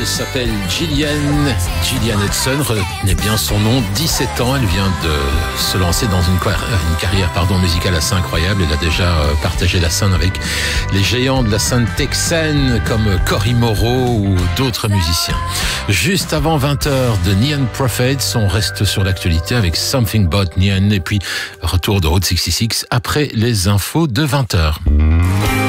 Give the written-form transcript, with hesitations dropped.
Elle s'appelle Gillian Hudson, retenez bien son nom, 17 ans, elle vient de se lancer dans une carrière musicale assez incroyable. Elle a déjà partagé la scène avec les géants de la scène texane comme Cory Moreau ou d'autres musiciens. Juste avant 20h de Neon Prophets, on reste sur l'actualité avec Something About Neon et puis retour de Route 66 après les infos de 20h.